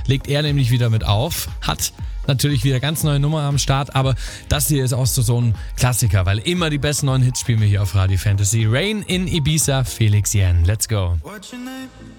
legt er nämlich wieder mit auf. Hat natürlich wieder ganz neue Nummer am Start, aber das hier ist auch so ein Klassiker, weil immer die besten neuen Hits spielen wir hier auf Radio Fantasy. Rain in Ibiza, Felix Jan. Let's go. What's your name?